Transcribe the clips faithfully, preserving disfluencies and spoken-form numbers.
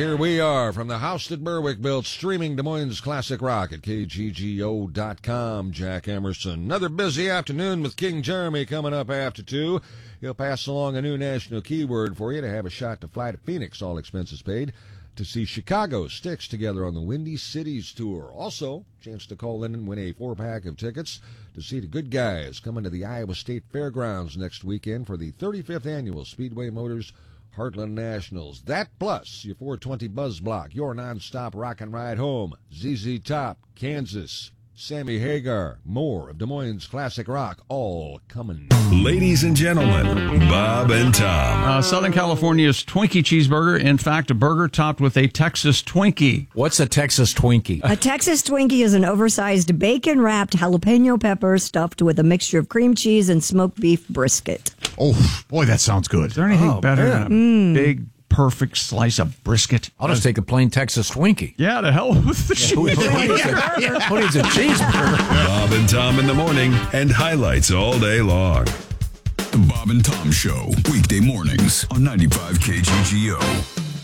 here we are from the house that Berwick built, streaming Des Moines Classic Rock at K G G O dot com. Jack Emerson. Another busy afternoon with King Jeremy coming up after two. He'll pass along a new national keyword for you to have a shot to fly to Phoenix, all expenses paid, to see Chicago Styx together on the Windy Cities Tour. Also, chance to call in and win a four-pack of tickets to see the good guys coming to the Iowa State Fairgrounds next weekend for the thirty-fifth Annual Speedway Motors Heartland Nationals. That plus your four twenty Buzz Block, your nonstop rock and ride home. Z Z Top, Kansas, Sammy Hagar, more of Des Moines Classic Rock, all coming. Ladies and gentlemen, Bob and Tom. Uh, Southern California's Twinkie cheeseburger. In fact, a burger topped with a Texas Twinkie. What's a Texas Twinkie? A Texas Twinkie is an oversized bacon-wrapped jalapeno pepper stuffed with a mixture of cream cheese and smoked beef brisket. Oh, boy, that sounds good. Is there anything Oh, better man. than a Mm. big, perfect slice of brisket? I'll just take a plain Texas Twinkie. Yeah, to hell with the Who, cheese. who needs a, who needs a cheeseburger? Bob and Tom in the morning and highlights all day long. The Bob and Tom Show, weekday mornings on ninety-five K G G O.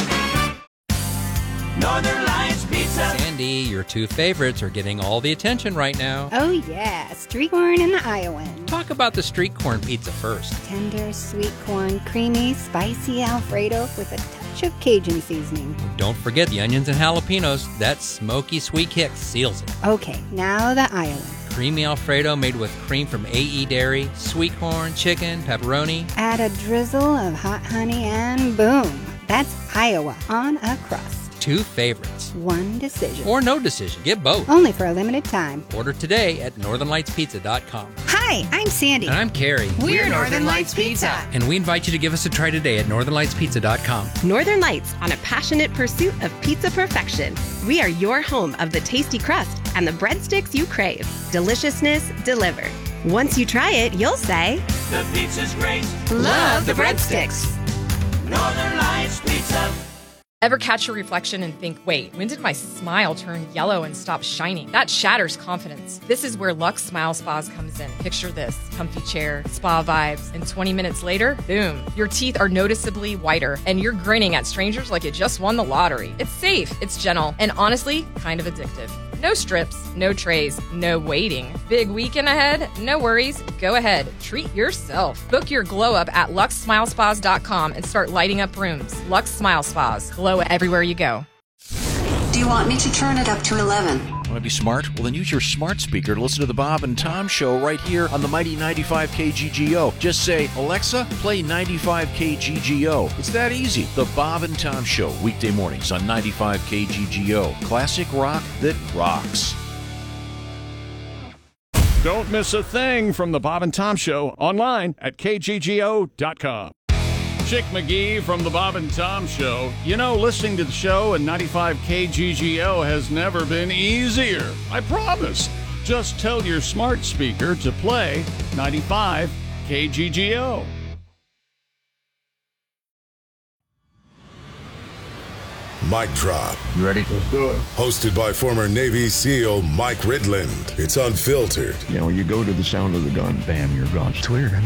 Northern Lights Pizza. Sandy, your two favorites are getting all the attention right now. Oh, yeah. Street corn and the Iowan. Talk about the street corn pizza first. Tender, sweet corn, creamy, spicy Alfredo with a touch of Cajun seasoning. Don't forget the onions and jalapenos. That smoky sweet kick seals it. Okay, now the Iowan. Creamy Alfredo made with cream from A E Dairy, sweet corn, chicken, pepperoni. Add a drizzle of hot honey and boom. That's Iowa on a crust. Two favorites. One decision. Or no decision. Get both. Only for a limited time. Order today at northern lights pizza dot com. Hi, I'm Sandy. And I'm Carrie. We're Northern Lights Pizza. And we invite you to give us a try today at northern lights pizza dot com. Northern Lights, on a passionate pursuit of pizza perfection. We are your home of the tasty crust and the breadsticks you crave. Deliciousness delivered. Once you try it, you'll say, The pizza's great. love the breadsticks. Northern Lights Pizza. Ever catch your reflection and think, wait, when did my smile turn yellow and stop shining? That shatters confidence. This is where Lux Smile Spas comes in. Picture this, comfy chair, spa vibes, and twenty minutes later, boom, your teeth are noticeably whiter, and you're grinning at strangers like you just won the lottery. It's safe, it's gentle, and honestly, kind of addictive. No strips, no trays, no waiting. Big weekend ahead? No worries. Go ahead. Treat yourself. Book your glow up at lux smile spas dot com and start lighting up rooms. Lux Smile Spas. Glow everywhere you go. Do you want me to turn it up to eleven? Want to be smart? Well, then use your smart speaker to listen to the Bob and Tom Show right here on the mighty ninety-five K G G O. Just say, Alexa, play ninety-five K G G O. It's that easy. The Bob and Tom Show, weekday mornings on ninety-five K G G O. Classic rock that rocks. Don't miss a thing from the Bob and Tom Show online at K G G O dot com. Chick McGee from the Bob and Tom Show. You know, listening to the show at ninety-five K G G O has never been easier. I promise. Just tell your smart speaker to play ninety-five K G G O. Mic drop. You ready? Let's do it. Hosted by former Navy SEAL Mike Ridland. It's unfiltered. You know, you go to the sound of the gun, bam, you're gone. It's weird.